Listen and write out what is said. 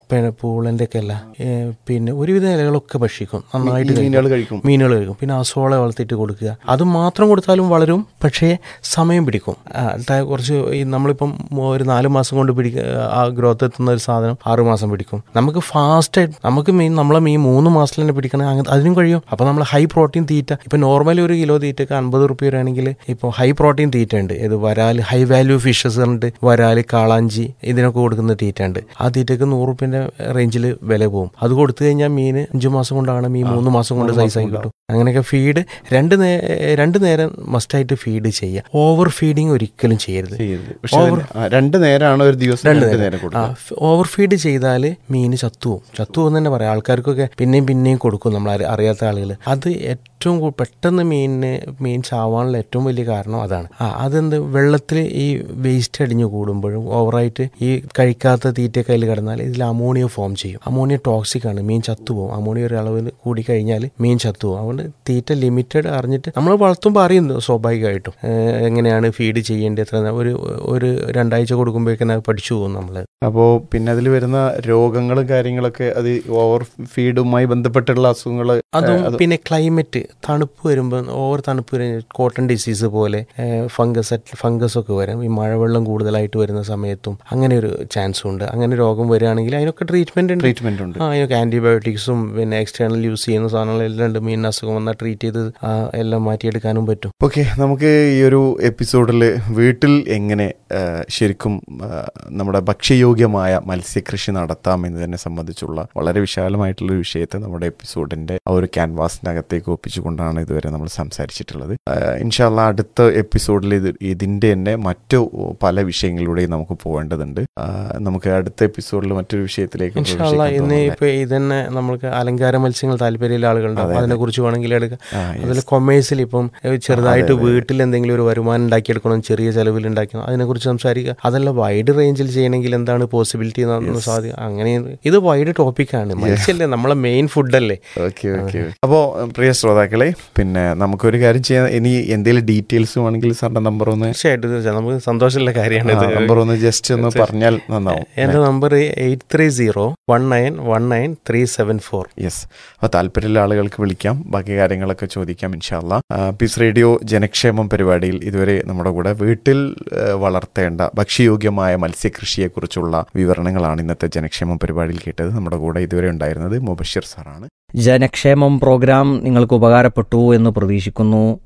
പിന്നെ പൂളൻ്റെ ഒക്കെ അല്ല, പിന്നെ ഒരുവിധ ഇലകളൊക്കെ ഭക്ഷിക്കും, നന്നായിട്ട് കഴിക്കും. മീനുകൾ കഴിക്കും. പിന്നെ അസോള വളർത്തിയിട്ട് കൊടുക്കുക. അത് മാത്രം കൊടുത്താലും വളരും, പക്ഷേ സമയം പിടിക്കും. കുറച്ച് നമ്മളിപ്പം ഒരു 4 മാസം കൊണ്ട് ആ ഗ്രോത്ത് എത്തുന്ന ഒരു സാധനം 6 മാസം പിടിക്കും. നമുക്ക് ഫാസ്റ്റായിട്ട് നമുക്ക് നമ്മളെ മീൻ 3 മാസത്തിൽ തന്നെ പിടിക്കണം, അങ്ങനെ അതിനും കഴിയും. അപ്പോൾ നമ്മൾ ഹൈ പ്രോട്ടീൻ തീറ്റ, ഇപ്പം നോർമലി ഒരു കിലോ തീറ്റയ്ക്ക് 50 റുപ്യ വരികയാണെങ്കിൽ ഇപ്പോൾ ഹൈ പ്രോട്ടീൻ തീറ്റ ഉണ്ട്. ഇത് വരാൽ, ഹൈ വാല്യൂ ഫിഷസ് ഉണ്ട്, വരാൽ, കാളാഞ്ചി, ഇതിനൊക്കെ കൊടുക്കുന്ന തീറ്റ ഉണ്ട്. ആ തീറ്റയ്ക്ക് 100 റുപ്യൻ്റെ റേഞ്ചിൽ വില പോകും. അത് കൊടുത്തു കഴിഞ്ഞാൽ മീൻ 5 മാസം കൊണ്ടാണ് മീൻ 3 മാസം കൊണ്ട് സൈസായി കിട്ടും. അങ്ങനെയൊക്കെ ഫീഡ് 2 നേരം മസ്റ്റായിട്ട് ഫീഡ് ചെയ്യുക. ഓവർ ഫീഡിങ് ഒരിക്കലും ചെയ്യരുത്. 2 നേരമാണ് ഒരു ദിവസം. 2 നേരം ഓവർ ഫീഡ് ചെയ്താൽ മീൻ ചത്തുപോകും തന്നെ പറയാം. ആൾക്കാർക്കൊക്കെ പിന്നെയും കൊടുക്കും, നമ്മൾ അറിയാത്ത ആളുകൾ. അത് ഏറ്റവും പെട്ടെന്ന് മീൻ ചാവാനുള്ള ഏറ്റവും വലിയ കാരണം അതാണ്. അതെന്ത്, വെള്ളത്തിൽ ഈ വേസ്റ്റ് അടിഞ്ഞു കൂടുമ്പോഴും ഓവറായിട്ട് ഈ കഴിക്കാത്ത തീറ്റയൊക്കെ അതിൽ കിടന്നാൽ ഇതിൽ അമോണിയ ഫോം ചെയ്യും. അമോണിയ ടോക്സിക് ആണ്, മീൻ ചത്തുപോകും. അമോണിയ ഒരു അളവിൽ കൂടി കഴിഞ്ഞാൽ മീൻ ചത്തുപോകും. അതുകൊണ്ട് തീറ്റ ലിമിറ്റഡ് അറിഞ്ഞിട്ട് നമ്മൾ വളർത്തുമ്പോൾ അറിയുന്നു സ്വാഭാവികമായിട്ടും എങ്ങനെയാണ് ഫീഡ് ചെയ്യേണ്ടത്. എത്ര ഒരു 2 ആഴ്ച കൊടുക്കുമ്പോഴേക്കും പഠിച്ചു പോകും നമ്മൾ. അപ്പോൾ പിന്നെ അതിൽ വരുന്ന രോഗങ്ങളും കാര്യങ്ങളൊക്കെ അത് ഓവർ ഫീഡുമായി ബന്ധപ്പെട്ടുള്ള അസുഖങ്ങൾ, അതും പിന്നെ ക്ലൈമറ്റ്, തണുപ്പ് വരുമ്പോൾ ഓവർ തണുപ്പ് വരുമ്പോൾ കോട്ടൺ ഡിസീസ് പോലെ ഫംഗസ് ഒക്കെ വരാം. ഈ മഴവെള്ളം കൂടുതലായിട്ട് വരുന്ന സമയത്തും അങ്ങനെ ഒരു ചാൻസും ഉണ്ട്. അങ്ങനെ രോഗം വരികയാണെങ്കിൽ അതിനൊക്കെ ട്രീറ്റ്മെന്റ് ഉണ്ട്. അതിനൊക്കെ ആന്റിബയോട്ടിക്സും പിന്നെ എക്സ്റ്റേണൽ യൂസ് ചെയ്യുന്ന സാധനങ്ങളെല്ലാം ഉണ്ട്. മീൻ അസുഖം വന്നാൽ ട്രീറ്റ് ചെയ്ത് എല്ലാം മാറ്റിയെടുക്കാനും പറ്റും. ഓക്കെ, നമുക്ക് ഈ ഒരു എപ്പിസോഡിൽ വീട്ടിൽ എങ്ങനെ ശരിക്കും നമ്മുടെ ഭക്ഷ്യയോഗ്യമായ മത്സ്യകൃഷി നടത്താം എന്നതിനെ സംബന്ധിച്ചുള്ള വളരെ വിശാലമായിട്ടുള്ളൊരു വിഷയത്തെ നമ്മുടെ എപ്പിസോഡിന്റെ ആ ഒരു ക്യാൻവാസിനകത്തേക്ക് ഒപ്പിച്ചുകൊണ്ടാണ് ഇതുവരെ നമ്മൾ സംസാരിച്ചിട്ടുള്ളത്. ഇൻഷാ അല്ലാഹ് അടുത്ത എപ്പിസോഡിൽ ഇതിന്റെ തന്നെ മറ്റു പല വിഷയങ്ങളിലൂടെയും നമുക്ക് പോകേണ്ടതുണ്ട്. നമുക്ക് അടുത്ത എപ്പിസോഡിൽ മറ്റൊരു വിഷയത്തിലേക്ക് ഇതന്നെ നമുക്ക് അലങ്കാര മത്സ്യങ്ങൾ താല്പര്യമുള്ള ആളുകളുണ്ടാവും, അതിനെ കുറിച്ച് വേണമെങ്കിൽ എടുക്കാം. അതിൽ കൊമേഴ്സിൽ ഇപ്പം ചെറുതായിട്ട് വീട്ടിൽ എന്തെങ്കിലും ഒരു വരുമാനം ഉണ്ടാക്കിയെടുക്കണം, ചെറിയ ചെലവിൽ ഉണ്ടാക്കണം, അതിനെക്കുറിച്ച് സംസാരിക്കുക. അതെല്ലാം വൈഡ് റേഞ്ചിൽ ചെയ്യണമെങ്കിൽ എന്താണ് പോസിബിലിറ്റി എന്ന സാധ്യത. അങ്ങനെ ഇത് വൈഡ് ടോപ്പിക്കാണ്. മത്സ്യല്ലേ നമ്മളെ മെയിൻ ഫുഡല്ലേ. അപ്പോൾ പ്രിയ ശ്രോതാക്കളെ, പിന്നെ നമുക്കൊരു കാര്യം ചെയ്യാം. ഇനി എന്തെങ്കിലും ഡീറ്റെയിൽസ് വേണമെങ്കിൽ സാറിന്റെ നമ്പർ ഒന്ന് തീർച്ചയായിട്ടും നമുക്ക് സന്തോഷമുള്ള കാര്യമാണ്. നമ്പർ ഒന്ന് ജസ്റ്റ് ഒന്ന് പറഞ്ഞാൽ നന്നാവും. എന്റെ നമ്പർ 8301919374. യെസ്, അപ്പോൾ താല്പര്യമുള്ള ആളുകൾക്ക് വിളിക്കാം, ബാക്കി കാര്യങ്ങളൊക്കെ ചോദിക്കാം ഇൻഷാ അല്ലാഹ്. പീസ് റേഡിയോ ജനക്ഷേമം പരിപാടിയിൽ ഇതുവരെ നമ്മുടെ കൂടെ വീട്ടിൽ വളർത്തേണ്ട ഭക്ഷ്യയോഗ്യമായ മത്സ്യകൃഷിയെക്കുറിച്ചുള്ള വിവരണങ്ങളാണ് ഇന്നത്തെ ജനക്ഷേമം പരിപാടിയിൽ കേട്ടത്. നമ്മുടെ കൂടെ ഇതുവരെ ഉണ്ടായിരുന്നത് മുബഷിർ സാറാണ്. ജനക്ഷേമം പ്രോഗ്രാം നിങ്ങൾക്ക് ഉപകാരപ്പെട്ടു എന്ന് പ്രതീക്ഷിക്കുന്നു.